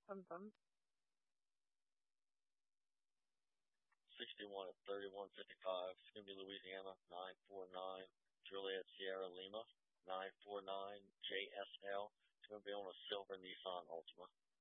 Bum. 61 at 31:55. It's going to be Louisiana 949 Juliet Sierra Lima 949 JSL. It's going to be on a silver Nissan Altima.